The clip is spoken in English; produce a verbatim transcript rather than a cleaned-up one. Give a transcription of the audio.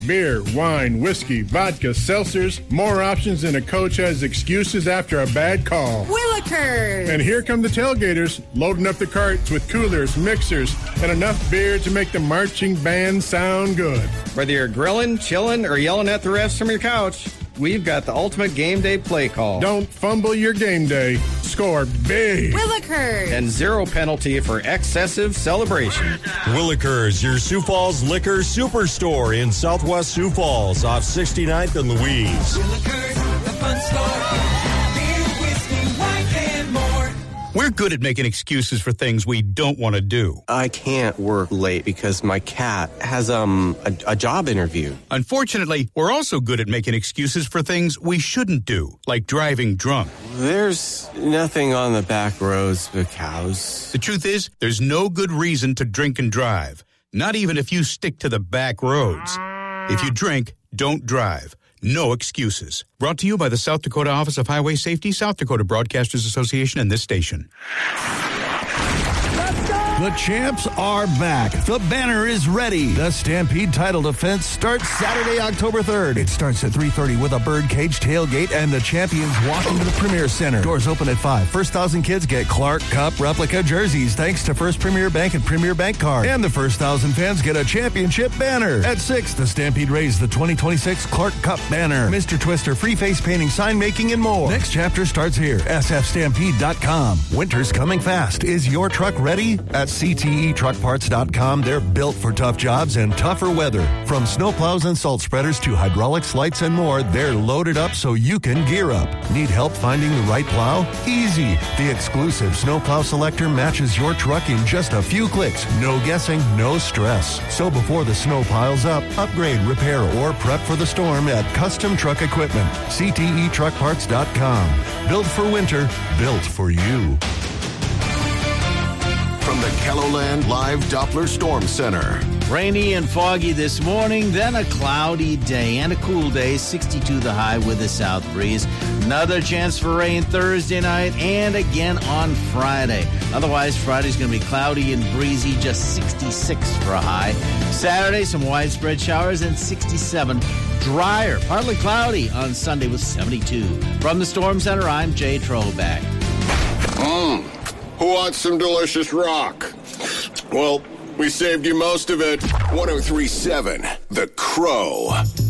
Beer, wine, whiskey, vodka, seltzers, more options than a coach has excuses after a bad call. Willikers! And here come the tailgaters, loading up the carts with coolers, mixers, and enough beer to make the marching band sound good. Whether you're grilling, chilling, or yelling at the refs from your couch, we've got the ultimate game day play call. Don't fumble your game day. Score big. Willikers! And zero penalty for excessive celebration. Willikers, your Sioux Falls Liquor Superstore in Southwest Sioux Falls off sixty-ninth and Louise. Willikers, the fun store. Beer, whiskey, wine, and more. We're good at making excuses for things we don't want to do. I can't work late because my cat has um a, a job interview. Unfortunately, we're also good at making excuses for things we shouldn't do, like driving drunk. There's nothing on the back roads but cows. The truth is, there's no good reason to drink and drive, not even if you stick to the back roads. If you drink, don't drive. No excuses. Brought to you by the South Dakota Office of Highway Safety, South Dakota Broadcasters Association, and this station. The champs are back. The banner is ready. The Stampede title defense starts Saturday, October third. It starts at three thirty with a birdcage tailgate and the champions walk into the Premier Center. Doors open at five. First thousand kids get Clark Cup replica jerseys thanks to First Premier Bank and Premier Bank Card. And the first thousand fans get a championship banner. At six, the Stampede raised the twenty twenty-six Clark Cup banner. Mister Twister, free face painting, sign making, and more. Next chapter starts here. S F stampede dot com. Winter's coming fast. Is your truck ready? At C T E truck parts dot com, they're built for tough jobs and tougher weather. From snowplows and salt spreaders to hydraulics, lights, and more, they're loaded up so you can gear up. Need help finding the right plow? Easy. The exclusive Snowplow Selector matches your truck in just a few clicks. No guessing, no stress. So before the snow piles up, upgrade, repair, or prep for the storm at Custom Truck Equipment. C T E truck parts dot com. Built for winter, built for you. From the KELOLAND Live Doppler Storm Center. Rainy and foggy this morning, then a cloudy day and a cool day, sixty-two the high with a south breeze. Another chance for rain Thursday night and again on Friday. Otherwise, Friday's going to be cloudy and breezy, just sixty-six for a high. Saturday, some widespread showers and sixty-seven. Drier, partly cloudy on Sunday with seventy-two. From the Storm Center, I'm Jay Troback. Mmm. Who wants some delicious rock? Well, we saved you most of it. one oh three point seven, The Crow.